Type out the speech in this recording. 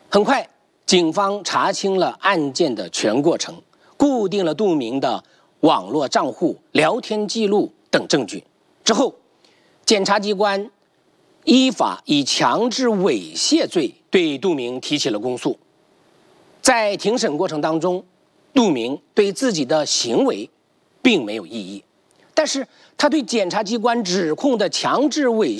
很快，警方查清了案件的全过程，固定了杜明的网络账户、聊天记录等证据。之后，检察机关依法以强制猥亵罪对杜明提起了公诉。在庭审过程当中，杜明对自己的行为并没有异议，但是他对检察机关指控的强制猥